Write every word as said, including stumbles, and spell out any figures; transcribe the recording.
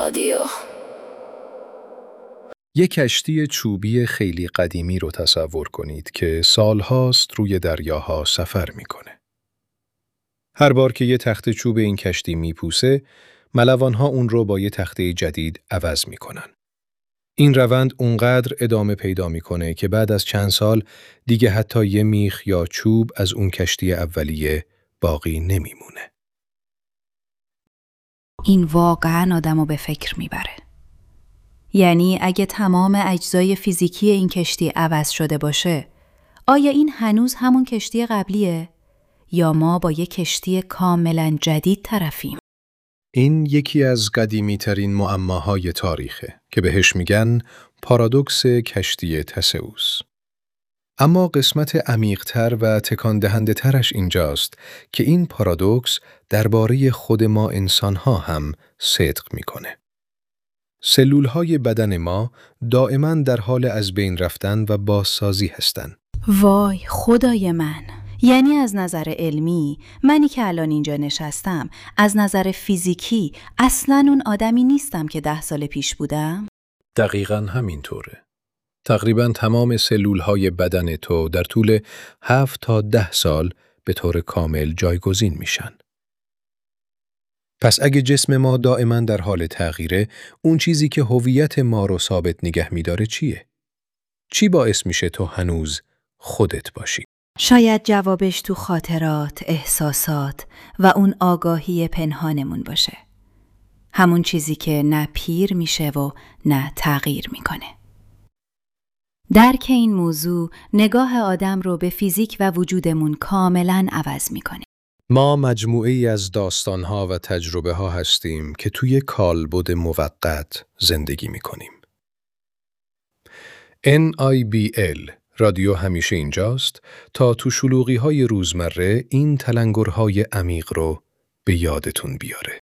رادیو. یک کشتی چوبی خیلی قدیمی رو تصور کنید که سالهاست روی دریاها سفر میکنه. هر بار که یه تخته چوب این کشتی میپوسه، ملوانها اون رو با یه تخته جدید عوض میکنن. این روند اونقدر ادامه پیدا میکنه که بعد از چند سال دیگه حتی یه میخ یا چوب از اون کشتی اولیه باقی نمیمونه. این واقعاً آدمو به فکر میبره. یعنی اگه تمام اجزای فیزیکی این کشتی عوض شده باشه، آیا این هنوز همون کشتی قبلیه؟ یا ما با یک کشتی کاملاً جدید طرفیم؟ این یکی از قدیمی ترین معماهای تاریخه که بهش میگن پارادوکس کشتی تسئوس. اما قسمت عمیق‌تر و تکان دهنده ترش اینجاست که این پارادوکس درباره خود ما انسان‌ها هم صدق میکنه. سلول‌های بدن ما دائما در حال از بین رفتن و بازسازی هستن. وای خدای من! یعنی از نظر علمی، منی که الان اینجا نشستم، از نظر فیزیکی اصلاً اون آدمی نیستم که ده سال پیش بودم؟ دقیقاً همینطوره. تقریباً تمام سلول‌های بدن تو در طول هفت تا ده سال به طور کامل جایگزین میشن. پس اگه جسم ما دائما در حال تغییره، اون چیزی که هویت ما رو ثابت نگه می‌داره چیه؟ چی باعث میشه تو هنوز خودت باشی؟ شاید جوابش تو خاطرات، احساسات و اون آگاهی پنهانمون باشه. همون چیزی که نه پیر میشه و نه تغییر میکنه. درک این موضوع نگاه آدم رو به فیزیک و وجودمون کاملاً عوض میکنه. ما مجموعه‌ای از داستان‌ها و تجربه‌ها هستیم که توی کالبد موقت زندگی می‌کنیم. ان آی بی ال رادیو همیشه اینجاست تا تو شلوغی‌های روزمره این تلنگرهای عمیق رو به یادتون بیاره.